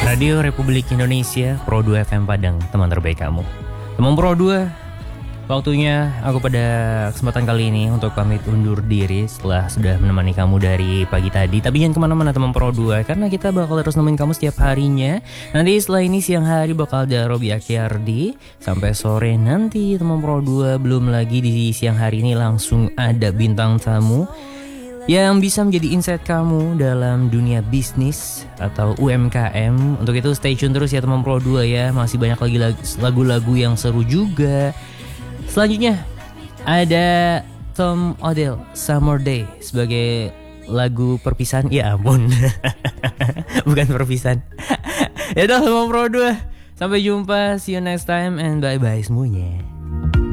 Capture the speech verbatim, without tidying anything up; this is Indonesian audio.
Radio Republik Indonesia, Pro dua F M Padang, teman terbaik kamu. Teman Pro dua, waktunya aku pada kesempatan kali ini untuk pamit undur diri setelah sudah menemani kamu dari pagi tadi. Tapi jangan kemana-mana teman Pro dua, karena kita bakal terus nemenin kamu setiap harinya. Nanti setelah ini siang hari bakal ada Robi Akiardi. Sampai sore nanti teman Pro dua, belum lagi di siang hari ini langsung ada bintang tamu yang bisa menjadi insight kamu dalam dunia bisnis atau U M K M. Untuk itu stay tune terus ya teman Pro dua ya. Masih banyak lagi lagu-lagu yang seru juga. Selanjutnya ada Tom Odell, Summer Day, sebagai lagu perpisahan. Ya ampun. Bukan perpisahan. Ya udah teman Pro dua, sampai jumpa, see you next time and bye bye semuanya.